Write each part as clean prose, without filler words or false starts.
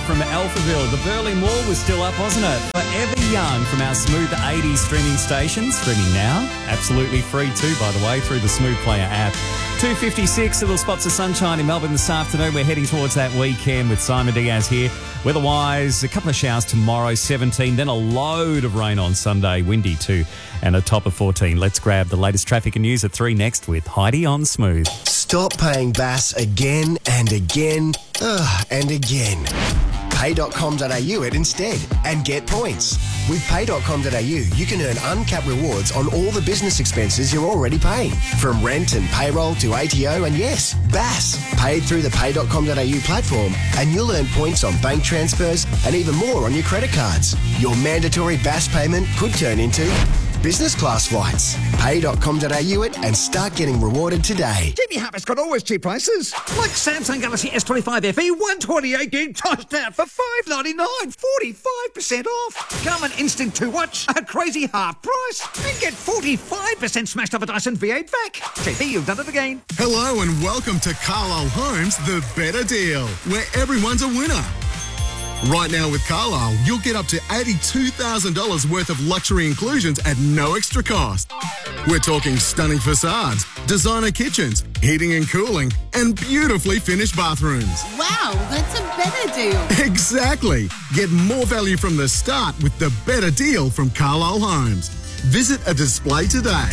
from Alphaville. The Burley Mall was still up, wasn't it? Forever Young from our Smooth 80s streaming station. Streaming now. Absolutely free too, by the way, through the Smooth Player app. 2:56, little spots of sunshine in Melbourne this afternoon. We're heading towards that weekend with Simon Diaz here. Weather-wise, a couple of showers tomorrow, 17, then a load of rain on Sunday, windy too, and a top of 14. Let's grab the latest traffic and news at 3 next with Heidi on Smooth. Stop paying BAS again and again and again. Pay.com.au it instead and get points. With Pay.com.au, you can earn uncapped rewards on all the business expenses you're already paying. From rent and payroll to ATO and yes, BAS. Paid through the Pay.com.au platform and you'll earn points on bank transfers and even more on your credit cards. Your mandatory BAS payment could turn into business class flights. Pay.com.au it and start getting rewarded today. Jimmy Harper's got always cheap prices. Like Samsung Galaxy S25 FE 128 gig tossed out for $599, 45% off. Come and instant to watch a crazy half price and get 45% smashed up a Dyson V8 vac. JP, you've done it again. Hello and welcome to Carlisle Homes, the better deal, where everyone's a winner. Right now with Carlisle, you'll get up to $82,000 worth of luxury inclusions at no extra cost. We're talking stunning facades, designer kitchens, heating and cooling, and beautifully finished bathrooms. Wow, that's a better deal. Exactly. Get more value from the start with the better deal from Carlisle Homes. Visit a display today.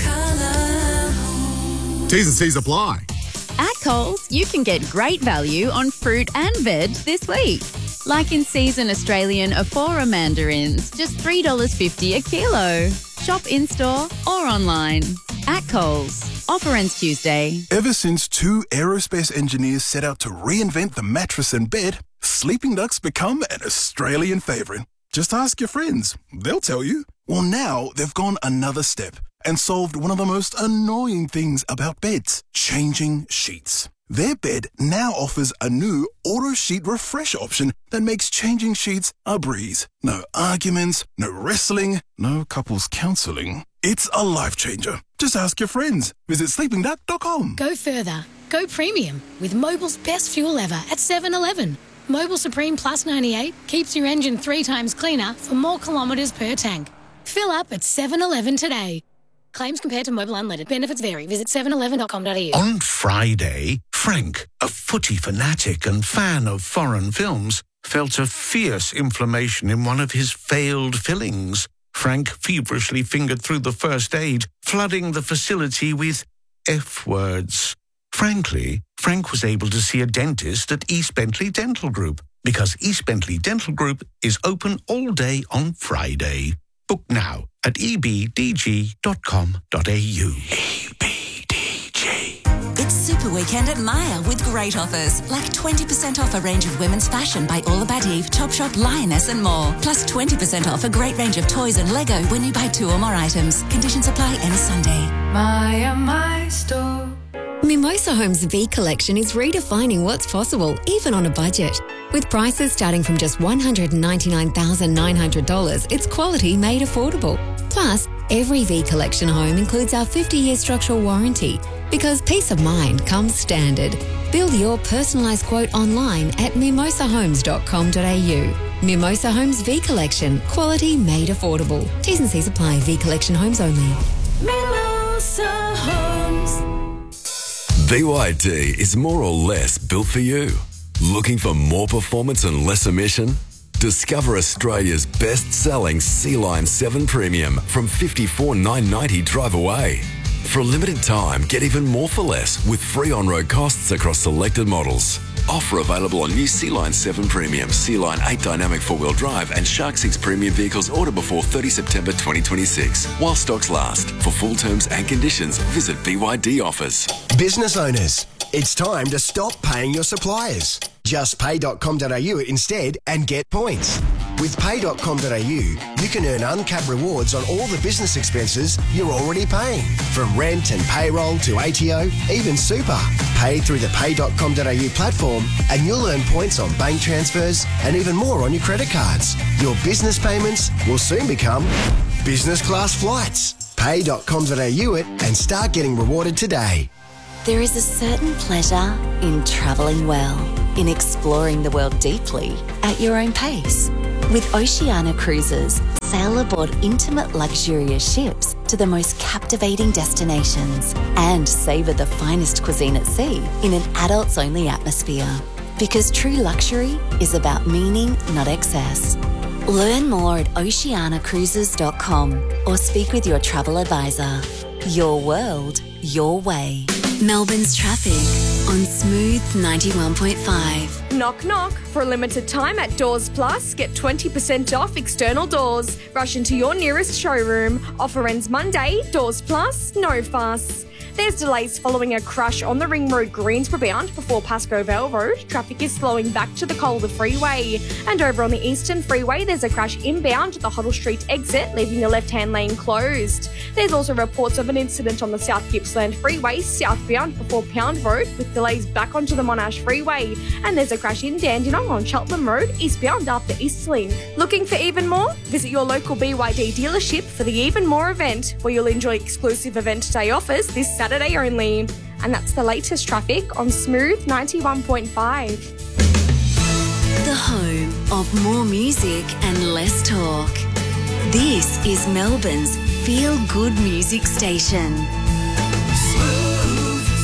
T's and C's apply. At Coles, you can get great value on fruit and veg this week. Like in season Australian Aphora mandarins, just $3.50 a kilo. Shop in-store or online. At Coles. Offer ends Tuesday. Ever since two aerospace engineers set out to reinvent the mattress and bed, Sleeping Duck's become an Australian favourite. Just ask your friends. They'll tell you. Well, now they've gone another step and solved one of the most annoying things about beds, changing sheets. Their bed now offers a new auto sheet refresh option that makes changing sheets a breeze. No arguments, no wrestling, no couples counselling. It's a life changer. Just ask your friends. Visit sleepingduck.com. Go further. Go premium with Mobil's best fuel ever at 7-Eleven. Mobil Supreme Plus 98 keeps your engine 3 times cleaner for more kilometres per tank. Fill up at 7-Eleven today. Claims compared to Mobil Unleaded. Benefits vary. Visit 711.com.au. On Friday, Frank, a footy fanatic and fan of foreign films, felt a fierce inflammation in one of his failed fillings. Frank feverishly fingered through the first aid, flooding the facility with F words. Frankly, Frank was able to see a dentist at East Bentley Dental Group because East Bentley Dental Group is open all day on Friday. Book now at ebdg.com.au. It's Super Weekend at Myer with great offers, like 20% off a range of women's fashion by All About Eve, Topshop, Lioness and more. Plus 20% off a great range of toys and Lego when you buy 2 or more items. Conditions apply any Sunday. Myer, my store. Mimosa Homes V Collection is redefining what's possible, even on a budget. With prices starting from just $199,900, it's quality made affordable. Plus, every V Collection home includes our 50-year structural warranty, because peace of mind comes standard. Build your personalised quote online at mimosahomes.com.au. Mimosa Homes V Collection, quality made affordable. T's and C's apply. V Collection homes only. Mimosa Homes. BYD is more or less built for you. Looking for more performance and less emission? Discover Australia's best-selling Sea-Line 7 Premium from $54,990 drive away. For a limited time, get even more for less with free on-road costs across selected models. Offer available on new Sea-Line 7 Premium, Sea-Line 8 Dynamic 4-wheel drive and Shark 6 Premium vehicles order before 30 September 2026. While stocks last. For full terms and conditions, visit BYD Offers. Business owners, it's time to stop paying your suppliers. Just pay.com.au instead and get points. With pay.com.au, you can earn uncapped rewards on all the business expenses you're already paying. From rent and payroll to ATO, even super. Pay through the pay.com.au platform and you'll earn points on bank transfers and even more on your credit cards. Your business payments will soon become business class flights. Pay.com.au it and start getting rewarded today. There is a certain pleasure in travelling well. in exploring the world deeply at your own pace. With Oceania Cruises, sail aboard intimate, luxurious ships to the most captivating destinations and savour the finest cuisine at sea in an adults-only atmosphere. Because true luxury is about meaning, not excess. Learn more at oceanacruises.com or speak with your travel advisor. Your world, your way. Melbourne's traffic on Smooth 91.5. Knock, knock. For a limited time at Doors Plus, get 20% off external doors. Rush into your nearest showroom. Offer ends Monday. Doors Plus, no fuss. There's delays following a crash on the Ring Road Greensboro bound before Pascoe Vale Road. Traffic is slowing back to the Calder Freeway. And over on the Eastern Freeway, there's a crash inbound at the Hoddle Street exit, leaving the left-hand lane closed. There's also reports of an incident on the South Gippsland Freeway, southbound before Pound Road, with delays back onto the Monash Freeway. And there's a crash in Dandenong on Cheltenham Road, eastbound after Eastlink. Looking for even more? Visit your local BYD dealership for the Even More event, where you'll enjoy exclusive event day offers this Saturday only. And that's the latest traffic on Smooth 91.5. The home of more music and less talk. This is Melbourne's feel-good music station. Smooth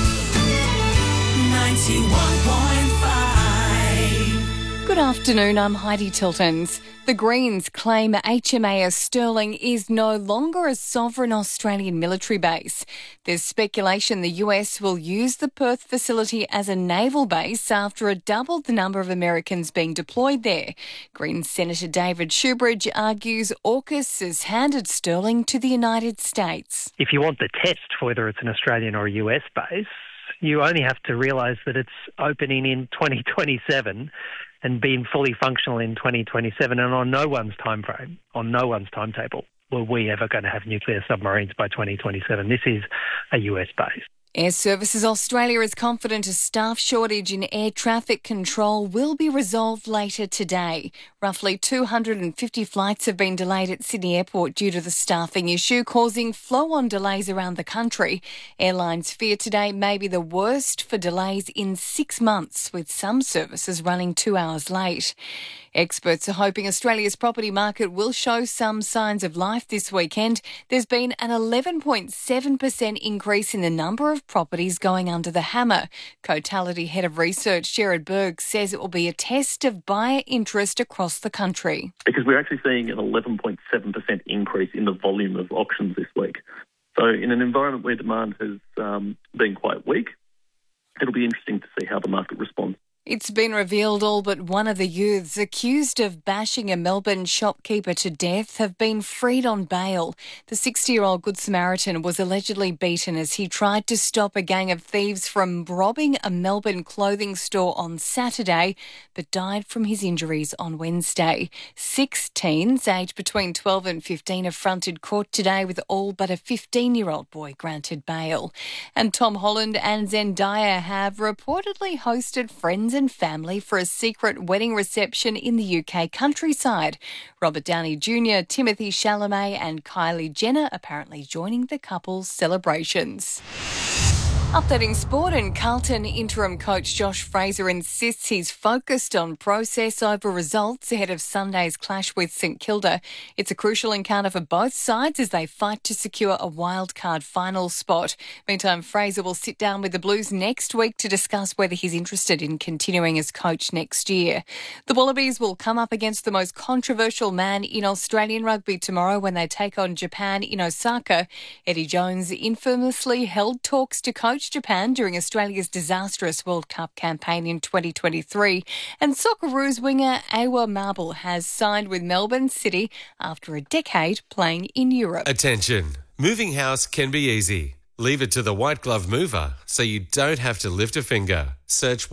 91.5. Good afternoon, I'm Heidi Tiltons. The Greens claim HMAS Sterling is no longer a sovereign Australian military base. There's speculation the US will use the Perth facility as a naval base after it doubled the number of Americans being deployed there. Greens Senator David Shoebridge argues AUKUS has handed Sterling to the United States. If you want the test for whether it's an Australian or a US base, you only have to realise that it's opening in 2027 and being fully functional in 2027, and on no one's time frame, on no one's timetable, were we ever going to have nuclear submarines by 2027. This is a US base. Air Services Australia is confident a staff shortage in air traffic control will be resolved later today. Roughly 250 flights have been delayed at Sydney Airport due to the staffing issue, causing flow-on delays around the country. Airlines fear today may be the worst for delays in 6 months, with some services running 2 hours late. Experts are hoping Australia's property market will show some signs of life this weekend. There's been an 11.7% increase in the number of properties going under the hammer. Cotality Head of Research Gerard Berg says it will be a test of buyer interest across the country. Because we're actually seeing an 11.7% increase in the volume of auctions this week. So in an environment where demand has been quite weak, it'll be interesting to see how the market responds. It's been revealed all but one of the youths accused of bashing a Melbourne shopkeeper to death have been freed on bail. The 60-year-old Good Samaritan was allegedly beaten as he tried to stop a gang of thieves from robbing a Melbourne clothing store on Saturday, but died from his injuries on Wednesday. 6 teens aged between 12 and 15 have fronted court today, with all but a 15-year-old boy granted bail. And Tom Holland and Zendaya have reportedly hosted friends and family for a secret wedding reception in the UK countryside. Robert Downey Jr., Timothy Chalamet and Kylie Jenner apparently joining the couple's celebrations. Updating sport, and Carlton interim coach Josh Fraser insists he's focused on process over results ahead of Sunday's clash with St Kilda. It's a crucial encounter for both sides as they fight to secure a wildcard final spot. Meantime, Fraser will sit down with the Blues next week to discuss whether he's interested in continuing as coach next year. The Wallabies will come up against the most controversial man in Australian rugby tomorrow when they take on Japan in Osaka. Eddie Jones infamously held talks to coach Japan during Australia's disastrous World Cup campaign in 2023. And Socceroos winger Awa Marble has signed with Melbourne City after a decade playing in Europe. Attention. Moving house can be easy. Leave it to the White Glove Mover so you don't have to lift a finger. Search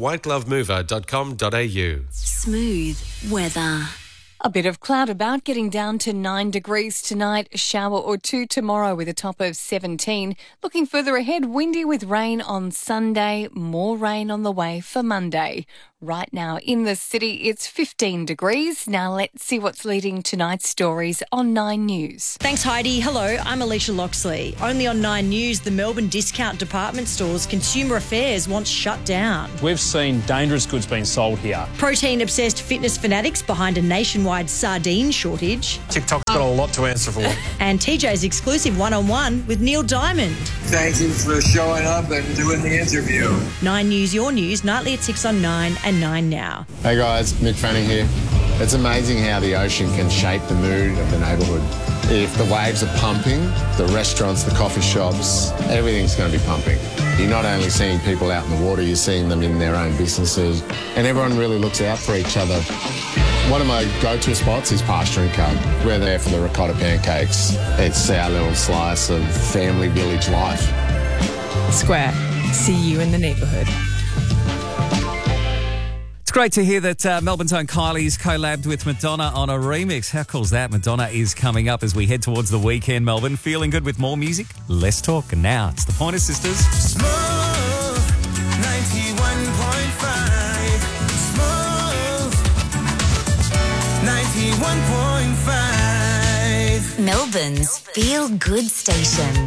whiteglovemover.com.au. Smooth weather. A bit of cloud about, getting down to 9 degrees tonight, a shower or two tomorrow with a top of 17. Looking further ahead, windy with rain on Sunday, more rain on the way for Monday. Right now in the city, it's 15 degrees. Now let's see what's leading tonight's stories on 9 News. Thanks, Heidi. Hello, I'm Alicia Loxley. Only on 9 News, the Melbourne discount department stores Consumer Affairs wants shut down. We've seen dangerous goods being sold here. Protein-obsessed fitness fanatics behind a nationwide sardine shortage. TikTok's got a lot to answer for. And TJ's exclusive one-on-one with Neil Diamond. Thank you for showing up and doing the interview. 9 News, your news, nightly at 6 on 9 and 9 now. Hey guys, Mick Fanning here. It's amazing how the ocean can shape the mood of the neighbourhood. If the waves are pumping, the restaurants, the coffee shops, everything's going to be pumping. You're not only seeing people out in the water, you're seeing them in their own businesses, and everyone really looks out for each other. One of my go-to spots is Pasture and Cub. We're there for the ricotta pancakes. It's our little slice of family village life. Square. See you in the neighbourhood. It's great to hear that Melbourne's own Kylie's collabed with Madonna on a remix. How cool is that? Madonna is coming up as we head towards the weekend, Melbourne. Feeling good with more music? Let's talk. And now it's the Pointer Sisters. Smooth 91.5. Smooth 91.5. Melbourne's Feel Good Station.